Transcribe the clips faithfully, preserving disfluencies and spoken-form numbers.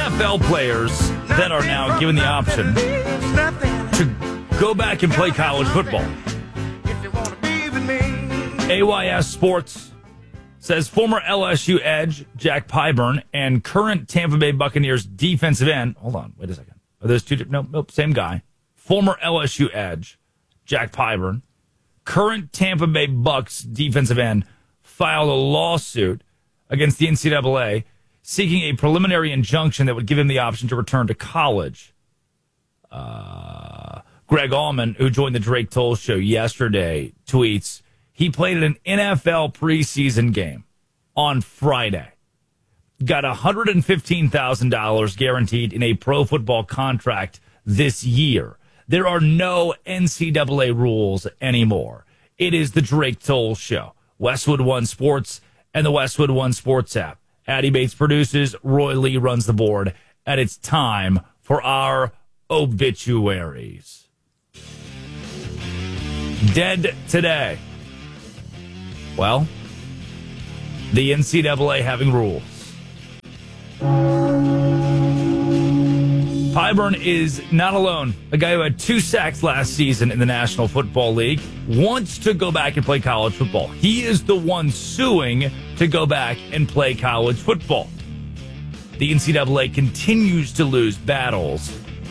F L players that are now given the option to go back and play college football. A Y S Sports says former L S U edge Jack Pyburn and current Tampa Bay Buccaneers defensive end. Hold on, wait a second. Are those two? Nope, nope, same guy. Former L S U edge Jack Pyburn, current Tampa Bay Bucks defensive end, filed a lawsuit against the N C double A seeking a preliminary injunction that would give him the option to return to college. Uh, Greg Allman, who joined the Drake Toll Show yesterday, tweets, he played an N F L preseason game on Friday. Got one hundred fifteen thousand dollars guaranteed in a pro football contract this year. There are no N C double A rules anymore. It is the Drake Toll Show. Westwood One Sports and the Westwood One Sports app. Addie Bates produces. Roy Lee runs the board. And it's time for our obituaries. Dead today. Well, the N C double A having rules. Pyburn is not alone. A guy who had two sacks last season in the National Football League wants to go back and play college football. He is the one suing to go back and play college football. The N C double A continues to lose battles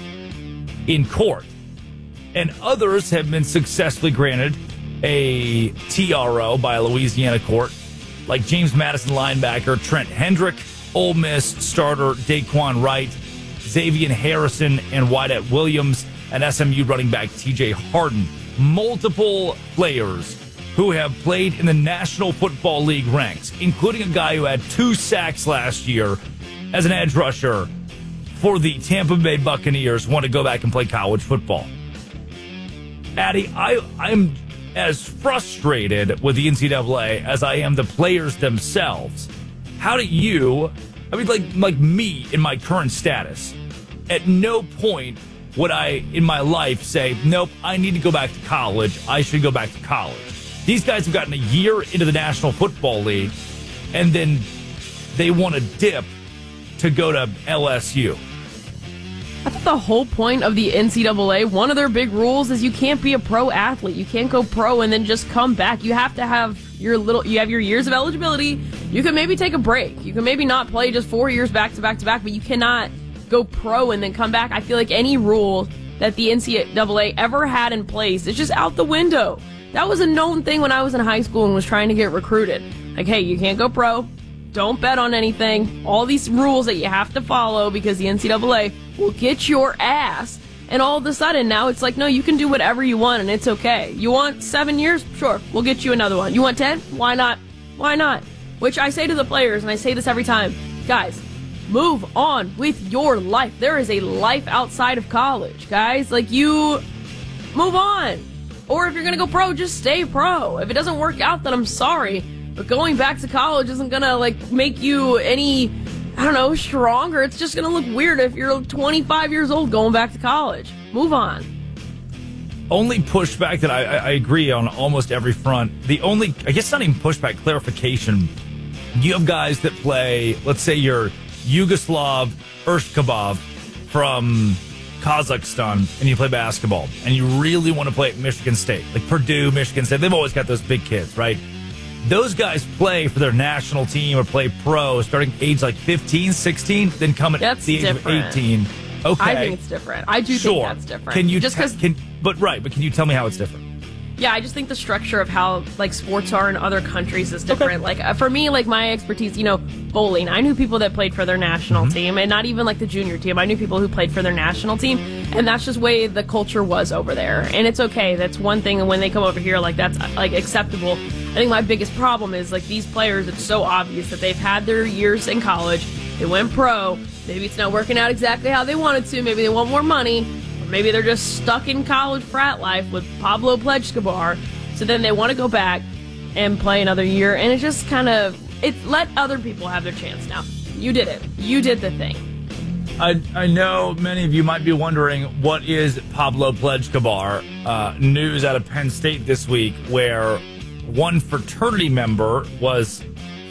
in court, and others have been successfully granted a T R O by a Louisiana court, like James Madison linebacker Trent Hendrick, Ole Miss starter Daquan Wright, Xavier Harrison, and Wyatt Williams, and S M U running back T J Harden. Multiple players who have played in the National Football League ranks, including a guy who had two sacks last year as an edge rusher for the Tampa Bay Buccaneers, want to go back and play college football. Addie, I, I'm as frustrated with the N C double A as I am the players themselves. How do you, I mean, like like me in my current status, at no point would I in my life say, nope, I need to go back to college. I should go back to college. These guys have gotten a year into the National Football League, and then they want to dip to go to L S U. I thought the whole point of the N C double A, one of their big rules is you can't be a pro athlete. You can't go pro and then just come back. You have to have your little, you have your years of eligibility. You can maybe take a break. You can maybe not play just four years back to back to back, but you cannot go pro and then come back. I feel like any rule that the N C double A ever had in place is just out the window. That was a known thing when I was in high school and was trying to get recruited. Like, hey, you can't go pro. Don't bet on anything. All these rules that you have to follow because the N C double A will get your ass. And all of a sudden now it's like, no, you can do whatever you want and it's okay. You want seven years? Sure, we'll get you another one. You want ten? Why not? Why not? Which I say to the players, and I say this every time, guys, move on with your life. There is a life outside of college, guys. Like, you move on. Or if you're going to go pro, just stay pro. If it doesn't work out, then I'm sorry. But going back to college isn't going to, like, make you any, I don't know, stronger. It's just going to look weird if you're twenty-five years old going back to college. Move on. Only pushback that I, I agree on almost every front. The only, I guess not even pushback, clarification. You have guys that play, let's say you're Yugoslav Ershkabov from Kazakhstan, and you play basketball, and you really want to play at Michigan State, like Purdue, Michigan State. They've always got those big kids, right? Those guys play for their national team or play pro starting age like fifteen, sixteen, then come at that's the age different. of eighteen. Okay. I think it's different. I do sure. think that's different. Can you just because? Can, but right, but can you tell me how it's different? Yeah, I just think the structure of how like sports are in other countries is different. Okay. Like uh, for me, like my expertise, you know, bowling. I knew people that played for their national mm-hmm. team, and not even like the junior team. I knew people who played for their national team, and that's just the way the culture was over there. And it's okay. That's one thing. And when they come over here, like that's like acceptable. I think my biggest problem is like these players. It's so obvious that they've had their years in college. They went pro. Maybe it's not working out exactly how they wanted to. Maybe they want more money. Or maybe they're just stuck in college frat life with Pablo Plejskabar. So then they want to go back and play another year. And it just kind of, it let other people have their chance now. You did it. You did the thing. I, I know many of you might be wondering, what is Pablo Plejskabar? Uh, news out of Penn State this week where one fraternity member was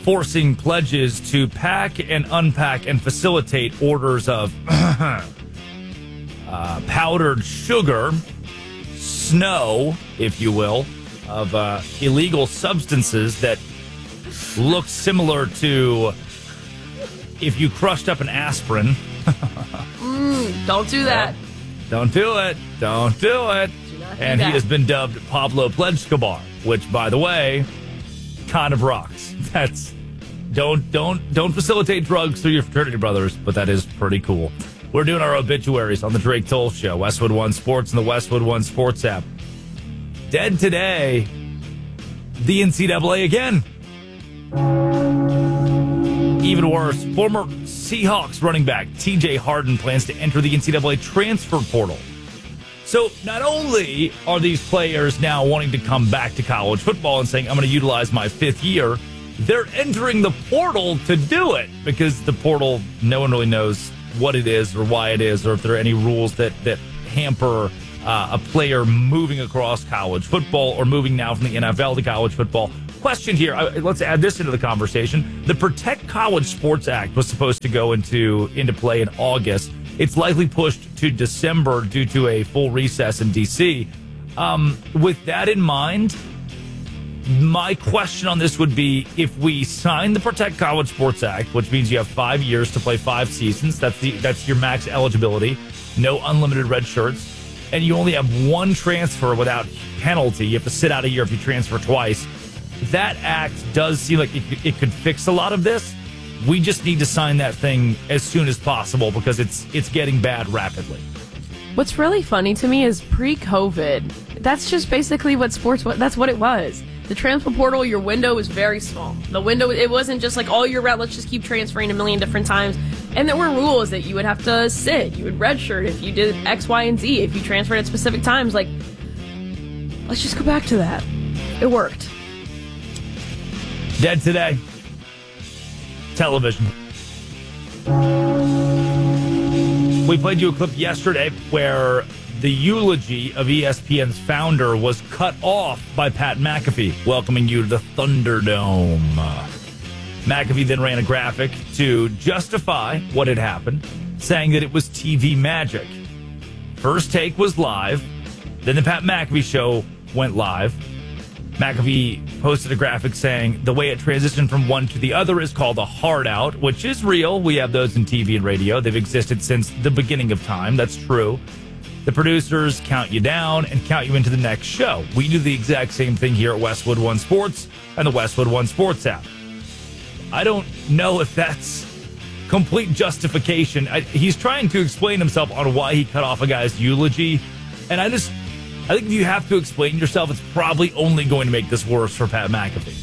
forcing pledges to pack and unpack and facilitate orders of uh, powdered sugar, snow, if you will, of uh, illegal substances that look similar to if you crushed up an aspirin. mm, don't do that. Don't do it. Don't do it. Do not do and that. He has been dubbed Pablo Pledge-Escobar, which, by the way, kind of rocks. That's don't don't don't facilitate drugs through your fraternity brothers, but that is pretty cool. We're doing our obituaries on the Drake Toll Show, Westwood One Sports and the Westwood One Sports app. Dead today, the N C double A again. Even worse, former Seahawks running back T J Harden plans to enter the N C double A transfer portal. So not only are these players now wanting to come back to college football and saying, I'm going to utilize my fifth year, they're entering the portal to do it because the portal, no one really knows what it is or why it is or if there are any rules that, that hamper uh, a player moving across college football or moving now from the N F L to college football. Question here, uh, let's add this into the conversation. The Protect College Sports Act was supposed to go into, into play in August. It's likely pushed to December due to a full recess in D C. Um, with that in mind, my question on this would be, if we sign the Protect College Sports Act, which means you have five years to play five seasons, that's the that's your max eligibility, no unlimited red shirts, and you only have one transfer without penalty. You have to sit out a year if you transfer twice. That act does seem like it, it could fix a lot of this. We just need to sign that thing as soon as possible because it's it's getting bad rapidly. What's really funny to me is pre-COVID, that's just basically what sports was. That's what it was. The transfer portal, your window was very small. The window, it wasn't just like all year round, let's just keep transferring a million different times. And there were rules that you would have to sit. You would redshirt if you did X, Y, and Z. If you transferred at specific times, like, let's just go back to that. It worked. Dead today. Television. We played you a clip yesterday where the eulogy of E S P N's founder was cut off by Pat McAfee, welcoming you to the Thunderdome. McAfee then ran a graphic to justify what had happened, saying that it was T V magic. First Take was live, then the Pat McAfee show went live. McAfee posted a graphic saying the way it transitioned from one to the other is called a hard out, which is real. We have those in T V and radio. They've existed since the beginning of time. That's true. The producers count you down and count you into the next show. We do the exact same thing here at Westwood One Sports and the Westwood One Sports app. I don't know if that's complete justification. I, he's trying to explain himself on why he cut off a guy's eulogy. And I just, I think if you have to explain yourself, it's probably only going to make this worse for Pat McAfee.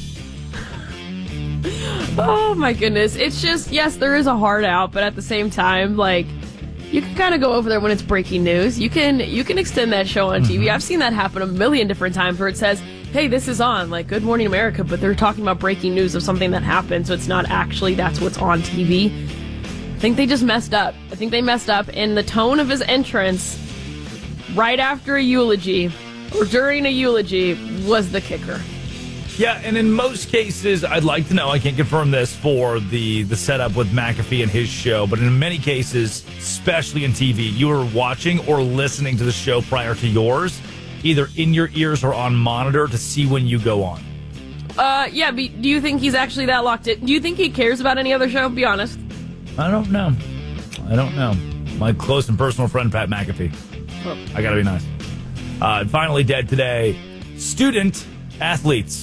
Oh my goodness. It's just, yes, there is a hard out, but at the same time, like, you can kind of go over there when it's breaking news. You can you can extend that show on T V. Mm-hmm. I've seen that happen a million different times where it says, hey, this is on, like Good Morning America, but they're talking about breaking news of something that happened, so it's not actually that's what's on T V. I think they just messed up. I think they messed up in the tone of his entrance right after a eulogy or during a eulogy was the kicker. Yeah, and in most cases, I'd like to know, I can't confirm this for the, the setup with McAfee and his show, but in many cases, especially in T V, you were watching or listening to the show prior to yours, either in your ears or on monitor to see when you go on. Uh, yeah, but do you think he's actually that locked in? Do you think he cares about any other show? Be honest. I don't know. I don't know. My close and personal friend, Pat McAfee. Oh. I gotta be nice. Uh, and finally, dead today, student athletes.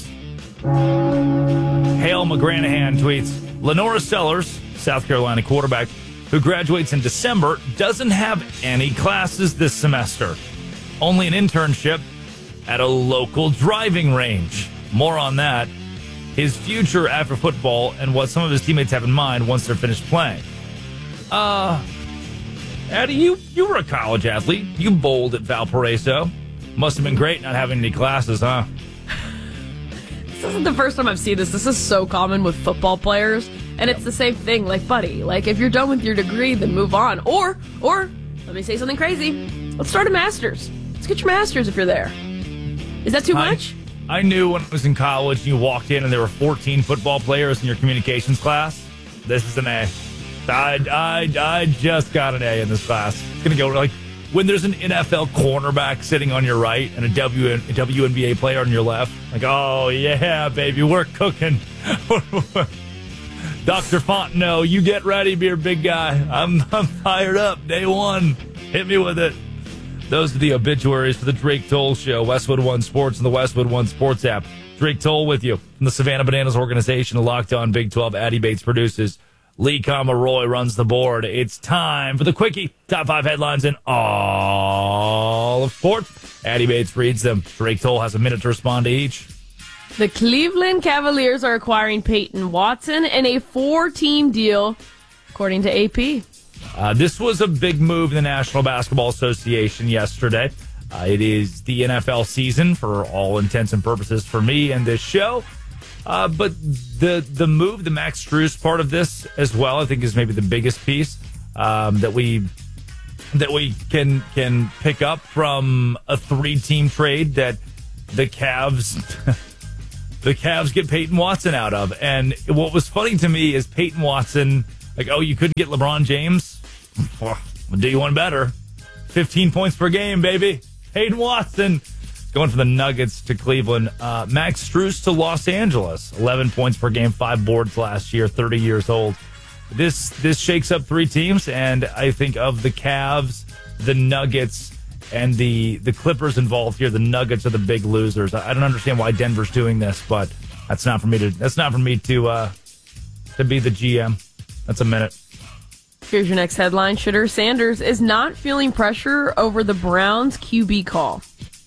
Hale McGranahan tweets, Lenora Sellers, South Carolina quarterback, who graduates in December, doesn't have any classes this semester. Only an internship at a local driving range. More on that. His future after football and what some of his teammates have in mind once they're finished playing. Uh, Addie, you, you were a college athlete. You bowled at Valparaiso. Must have been great not having any classes, huh? This isn't the first time I've seen this. This is so common with football players. And it's the same thing. Like, buddy, like, if you're done with your degree, then move on. Or, or, let me say something crazy. Let's start a master's. Let's get your master's if you're there. Is that too Hi. much? I knew when I was in college and you walked in and there were fourteen football players in your communications class, this is an A. I, I, I just got an A in this class. It's going to go like when there's an N F L cornerback sitting on your right and a, w, a W N B A player on your left. Like, oh, yeah, baby, we're cooking. Doctor Fontenot, you get ready, beer big guy. I'm, I'm fired up. Day one. Hit me with it. Those are the obituaries for the Drake Toll Show, Westwood One Sports and the Westwood One Sports app. Drake Toll with you from the Savannah Bananas organization, Locked On Big twelve. Addie Bates produces. Lee Kamaroy runs the board. It's time for the Quickie. Top five headlines in all of sports. Addie Bates reads them. Drake Toll has a minute to respond to each. The Cleveland Cavaliers are acquiring Peyton Watson in a four-team deal, according to A P. Uh, this was a big move in the National Basketball Association yesterday. Uh, it is the N F L season for all intents and purposes for me and this show. Uh, but the the move, the Max Strus part of this as well, I think is maybe the biggest piece um, that we that we can can pick up from a three-team trade that the Cavs the Cavs get Peyton Watson out of. And what was funny to me is Peyton Watson, like, oh, you couldn't get LeBron James? Well, I'll do you one better. fifteen points per game, baby. Peyton Watson. Going from the Nuggets to Cleveland. Uh, Max Strus to Los Angeles. eleven points per game, five boards last year, thirty years old. This this shakes up three teams, and I think of the Cavs, the Nuggets, and the, the Clippers involved here. The Nuggets are the big losers. I don't understand why Denver's doing this, but that's not for me to that's not for me to uh, to be the G M. That's a minute. Here's your next headline. Shedeur Sanders is not feeling pressure over the Browns Q B call.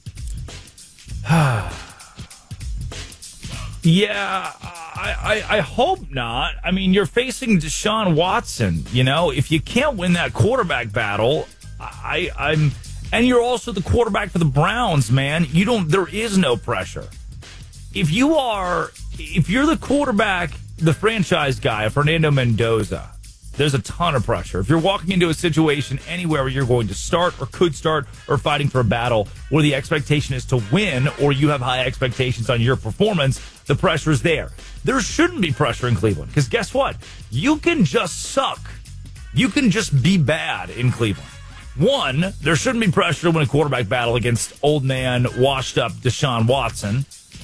Yeah, I, I, I hope not. I mean, you're facing Deshaun Watson. You know, if you can't win that quarterback battle, I, I'm, and you're also the quarterback for the Browns, man. You don't. There is no pressure. If you are, if you're the quarterback, the franchise guy, Fernando Mendoza, there's a ton of pressure. If you're walking into a situation anywhere where you're going to start or could start or fighting for a battle where the expectation is to win or you have high expectations on your performance, the pressure is there. There shouldn't be pressure in Cleveland because guess what? You can just suck. You can just be bad in Cleveland. One, there shouldn't be pressure to win a quarterback battle against old man, washed up Deshaun Watson.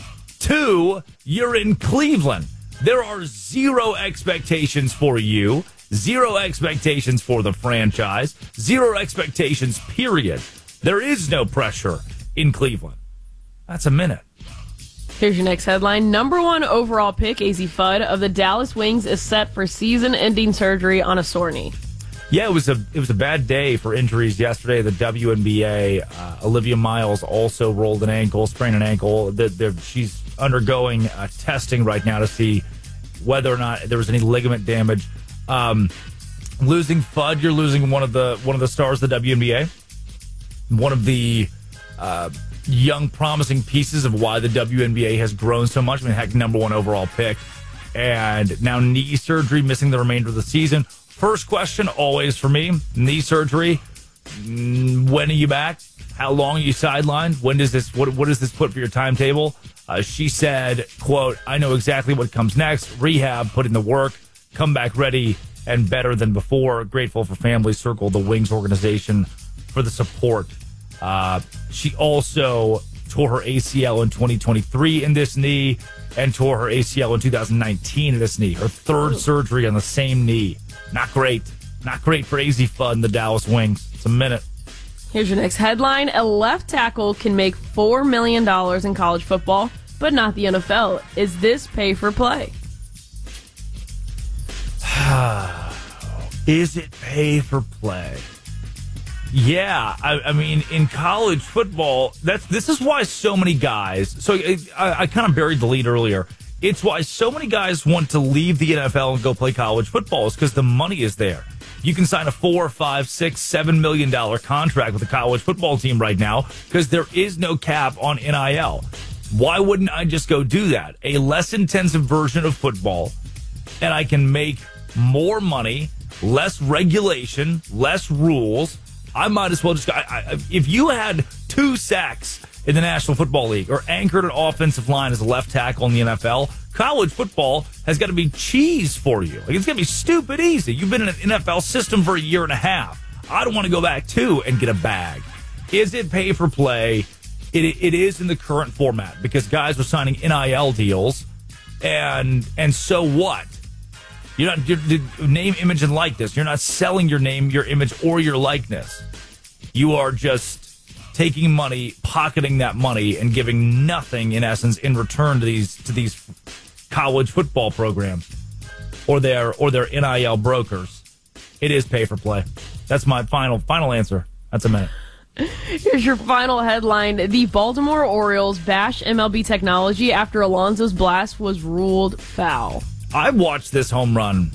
Two, you're in Cleveland. There are zero expectations for you. Zero expectations for the franchise. Zero expectations, period. There is no pressure in Cleveland. That's a minute. Here's your next headline. Number one overall pick, A Z Fudd of the Dallas Wings is set for season-ending surgery on a sore knee. Yeah, it was a it was a bad day for injuries yesterday. The W N B A, uh, Olivia Miles also rolled an ankle, sprained an ankle. The, the, she's undergoing uh, testing right now to see whether or not there was any ligament damage. Um, losing Fudd, you're losing one of the one of the stars of the W N B A, one of the uh, young, promising pieces of why the W N B A has grown so much. I mean, heck, number one overall pick, and now knee surgery, missing the remainder of the season. First question, always for me, knee surgery. When are you back? How long are you sidelined? When does this? What what does this put for your timetable? Uh, she said, "quote I know exactly what comes next. Rehab, put in the work." Come back ready and better than before. Grateful for Family Circle, the Wings organization, for the support. Uh, she also tore her A C L in twenty twenty-three in this knee and tore her A C L in two thousand nineteen in this knee. Her third surgery on the same knee. Not great. Not great for A Z Fudd and the Dallas Wings. It's a minute. Here's your next headline. A left tackle can make four million dollars in college football, but not the N F L. Is this pay for play? Is it pay for play? Yeah, I, I mean, in college football, that's this is why so many guys. So I, I kind of buried the lead earlier. It's why so many guys want to leave the N F L and go play college football is because the money is there. You can sign a four, five, six, seven million dollar contract with a college football team right now because there is no cap on N I L. Why wouldn't I just go do that? A less intensive version of football, and I can make more money, less regulation, less rules. I might as well just. I, I, if you had two sacks in the National Football League or anchored an offensive line as a left tackle in the N F L, college football has got to be cheese for you. Like, it's going to be stupid easy. You've been in an N F L system for a year and a half. I don't want to go back, too, and get a bag. Is it pay for play? It, it is in the current format because guys are signing N I L deals. And and so what? You're not you're, name, image, and likeness. You're not selling your name, your image, or your likeness. You are just taking money, pocketing that money, and giving nothing, in essence, in return to these to these college football programs or their or their N I L brokers. It is pay for play. That's my final final answer. That's a minute. Here's your final headline. The Baltimore Orioles bash M L B technology after Alonso's blast was ruled foul. I've watched this home run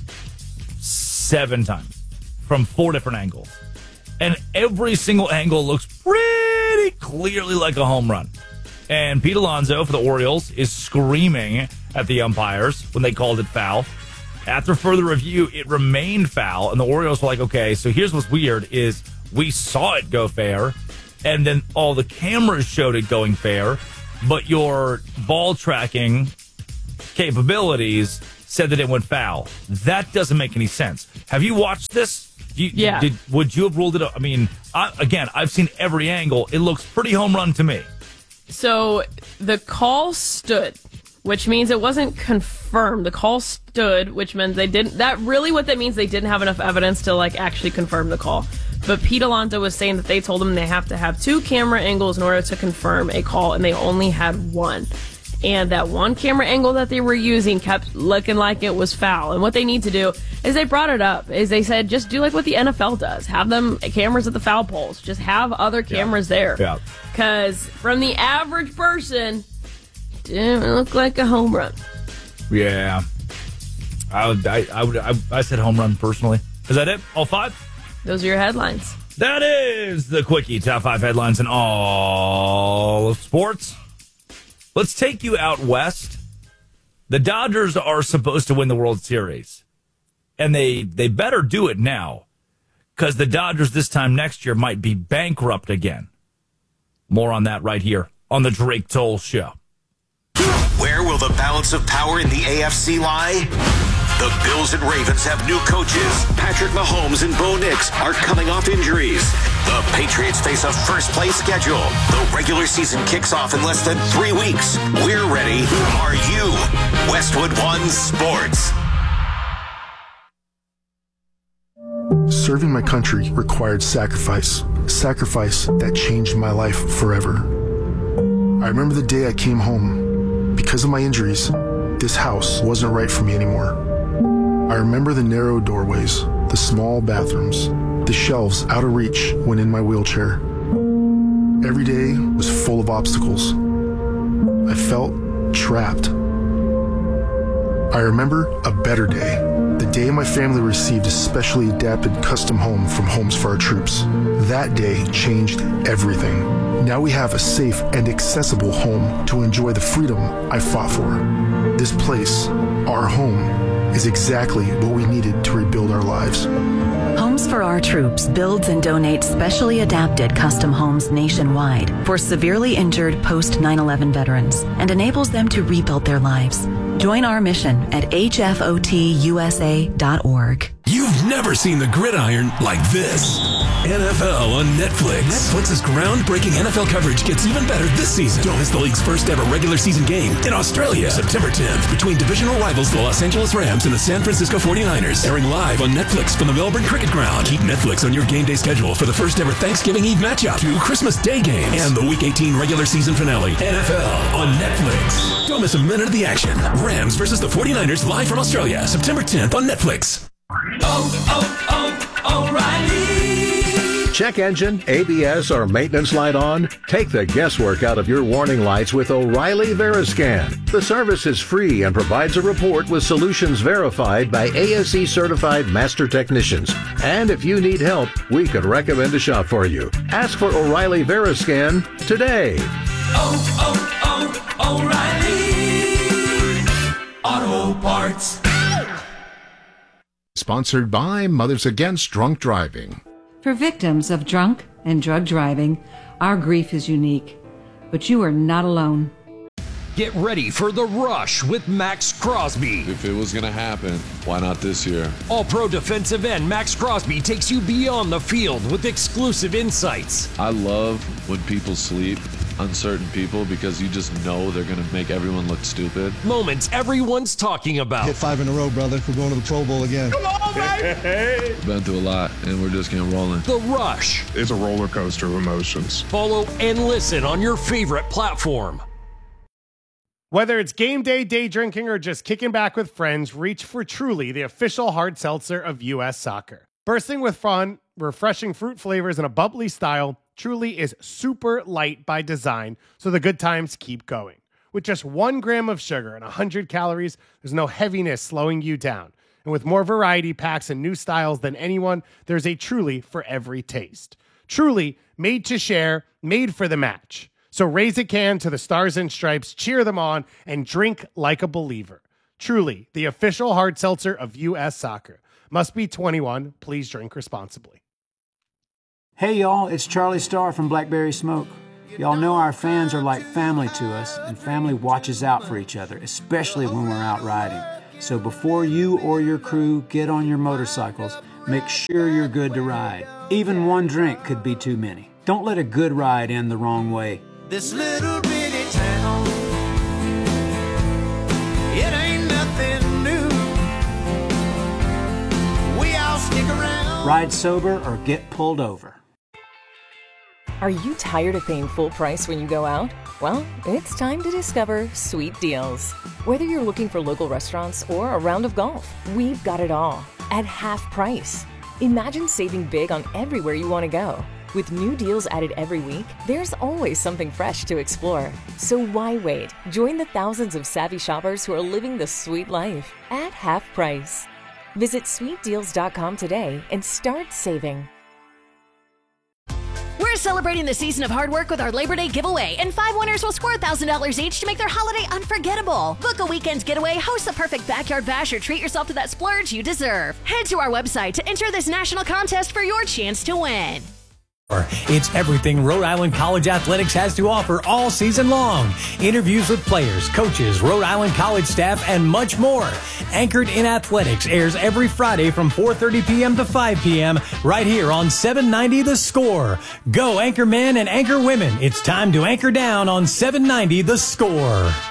seven times from four different angles. And every single angle looks pretty clearly like a home run. And Pete Alonso for the Orioles is screaming at the umpires when they called it foul. After further review, it remained foul. And the Orioles were like, okay, so here's what's weird is we saw it go fair. And then all the cameras showed it going fair. But your ball tracking capabilities said that it went foul. That doesn't make any sense. Have you watched this? You, yeah. Did, would you have ruled it up? I mean, I, again, I've seen every angle. It looks pretty home run to me. So the call stood, which means it wasn't confirmed. The call stood, which meant they didn't. That really what that means, they didn't have enough evidence to like actually confirm the call. But Pete Alonso was saying that they told him they have to have two camera angles in order to confirm a call, and they only had one. And that one camera angle that they were using kept looking like it was foul. And what they need to do is they brought it up. Is they said, just do like what the N F L does. Have them cameras at the foul poles. Just have other cameras yeah. there. Yeah. Because from the average person, it didn't look like a home run. Yeah. I would, I, I would, I, I said home run personally. Is that it? All five? Those are your headlines. That is the Quickie Top five headlines in all of sports. Let's take you out west. The Dodgers are supposed to win the World Series. And they, they better do it now. Because the Dodgers this time next year might be bankrupt again. More on that right here on the Drake Toll Show. Where will the balance of power in the A F C lie? The Bills and Ravens have new coaches. Patrick Mahomes and Bo Nix are coming off injuries. The Patriots face a first-place schedule. The regular season kicks off in less than three weeks. We're ready. Are you? Westwood One Sports. Serving my country required sacrifice. Sacrifice that changed my life forever. I remember the day I came home. Because of my injuries, this house wasn't right for me anymore. I remember the narrow doorways, the small bathrooms, the shelves out of reach when in my wheelchair. Every day was full of obstacles. I felt trapped. I remember a better day, the day my family received a specially adapted custom home from Homes for Our Troops. That day changed everything. Now we have a safe and accessible home to enjoy the freedom I fought for. This place, our home, is exactly what we needed to rebuild our lives. Homes for Our Troops builds and donates specially adapted custom homes nationwide for severely injured post nine eleven veterans and enables them to rebuild their lives. Join our mission at H F O T U S A dot org. You've never seen the gridiron like this. N F L on Netflix. Netflix's groundbreaking N F L coverage gets even better this season. Don't miss the league's first ever regular season game in Australia, September tenth, between divisional rivals the Los Angeles Rams and the San Francisco forty-niners. Airing live on Netflix from the Melbourne Cricket Ground. Keep Netflix on your game day schedule for the first ever Thanksgiving Eve matchup, two Christmas Day games, and the Week eighteen regular season finale. N F L on Netflix. Don't miss a minute of the action. Rams versus the forty-niners live from Australia, September tenth on Netflix. Oh, oh, oh, O'Reilly. Check engine, A B S, or maintenance light on? Take the guesswork out of your warning lights with O'Reilly Veriscan. The service is free and provides a report with solutions verified by A S E certified master technicians. And if you need help, we could recommend a shop for you. Ask for O'Reilly Veriscan today. Oh, oh, oh, O'Reilly Auto Parts. Sponsored by Mothers Against Drunk Driving. For victims of drunk and drug driving, our grief is unique. but you are not alone. Get ready for The Rush with Max Crosby. If it was going to happen, why not this year? All-pro defensive end Max Crosby takes you beyond the field with exclusive insights. I love when people sleep on certain people because you just know they're going to make everyone look stupid. Moments everyone's talking about. Hit five in a row, brother. We're going to the Pro Bowl again. Come on, baby! Been through a lot, and we're just getting rolling. The Rush. It's a roller coaster of emotions. Follow and listen on your favorite platform. Whether it's game day, day drinking, or just kicking back with friends, reach for Truly, the official hard seltzer of U S Soccer. Bursting with fun, refreshing fruit flavors, and a bubbly style, Truly is super light by design, so the good times keep going. With just one gram of sugar and one hundred calories, there's no heaviness slowing you down. And with more variety packs and new styles than anyone, there's a Truly for every taste. Truly, made to share, made for the match. So raise a can to the Stars and Stripes, cheer them on, and drink like a believer. Truly, the official hard seltzer of U S Soccer. Must be twenty-one. Please drink responsibly. Hey, y'all, it's Charlie Starr from Blackberry Smoke. Y'all know our fans are like family to us, and family watches out for each other, especially when we're out riding. So before you or your crew get on your motorcycles, make sure you're good to ride. Even one drink could be too many. Don't let a good ride end the wrong way. This little bitty town, it ain't nothing new. We all stick around. Ride sober or get pulled over. Are you tired of paying full price when you go out? Well, it's time to discover Sweet Deals. Whether you're looking for local restaurants or a round of golf, we've got it all at half price. Imagine saving big on everywhere you want to go. With new deals added every week, there's always something fresh to explore. So why wait? Join the thousands of savvy shoppers who are living the sweet life at half price. Visit sweet deals dot com today and start saving. We're celebrating the season of hard work with our Labor Day giveaway, and five winners will score one thousand dollars each to make their holiday unforgettable. Book a weekend getaway, host the perfect backyard bash, or treat yourself to that splurge you deserve. Head to our website to enter this national contest for your chance to win. It's everything Rhode Island College Athletics has to offer all season long. Interviews with players, coaches, Rhode Island College staff, and much more. Anchored in Athletics airs every Friday from four thirty p.m. to five p.m. right here on seven ninety The Score. Go Anchor Men and Anchor Women. It's time to anchor down on seven ninety The Score.